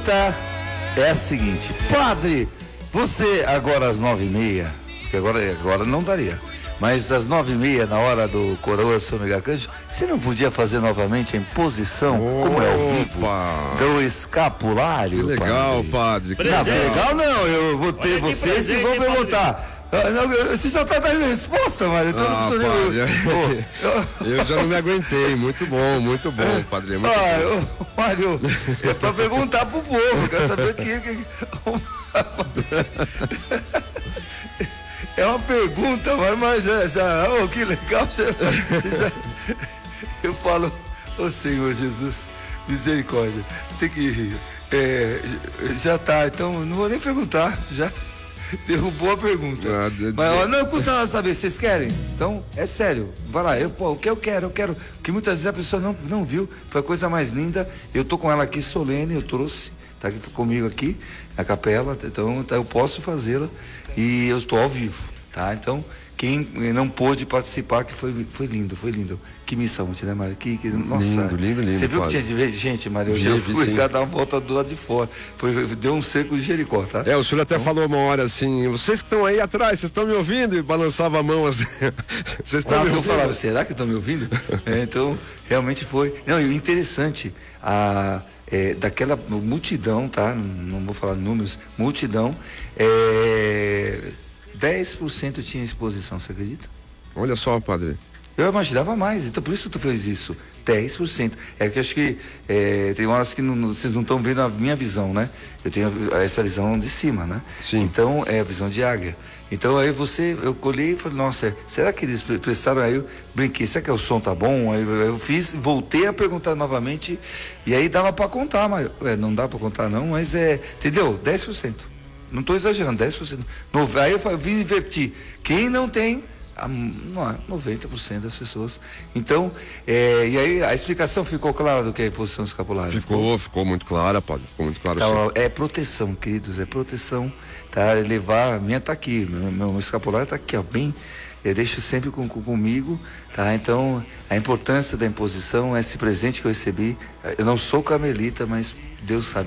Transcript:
pergunta é a seguinte: padre, você agora às 9h30, porque agora não daria, mas às 9h30, na hora do Coroa São Miguel Arcanjo, você não podia fazer novamente a imposição, como é ao vivo, do escapulário? Que legal, padre. Não, que legal não, eu vou ter vocês que vão perguntar. Você já está dando resposta, Mário. Eu já não me aguentei. Muito bom, padre. Muito bom. Mário, é para perguntar pro povo. Quero saber que... É uma pergunta, mas já que legal. Eu falo, Senhor Jesus, misericórdia. Tem que... já tá, então não vou nem perguntar, já derrubou a pergunta. Mas não custa nada saber, vocês querem? Então, é sério, vai lá, o que eu quero, porque muitas vezes a pessoa não viu, foi a coisa mais linda. Eu tô com ela aqui solene, eu trouxe, tá aqui comigo aqui na capela, então eu posso fazê-la e eu estou ao vivo, tá? Então, quem não pôde participar, que foi lindo. Que missão, né, Mário? Nossa, lindo. Você viu que tinha de ver? Gente, Mário, eu já fui dar uma volta do lado de fora. Deu um cerco de Jericó, tá? O senhor até falou uma hora assim: vocês que estão aí atrás, vocês estão me ouvindo? E balançava a mão assim. Vocês estão me ouvindo? Eu falava, será que estão me ouvindo? Então, realmente foi. Não, e o interessante, daquela multidão, tá? Não vou falar números, multidão, 10% tinha exposição, você acredita? Olha só, padre. Eu imaginava mais, então por isso tu fez isso, 10%. É que eu acho que tem horas que vocês não estão vendo a minha visão, né? Eu tenho essa visão de cima, né? Sim. Então, é a visão de águia. Então aí eu colhei e falei, nossa, será que eles prestaram? Aí eu brinquei, será que o som tá bom? Aí eu voltei a perguntar novamente, e aí dava para contar, mas não dá para contar não, mas entendeu? 10%. Não estou exagerando, 10%. Aí eu vim invertir. Quem não tem, 90% das pessoas. Então, e aí a explicação ficou clara do que é a imposição escapulária? Ficou muito clara, padre. Ficou muito claro. Então, é proteção, queridos, é proteção, tá? Levar, a minha tá aqui, meu escapulário tá aqui, ó, bem, eu deixo sempre comigo, tá? Então, a importância da imposição é esse presente que eu recebi. Eu não sou carmelita, mas Deus sabe.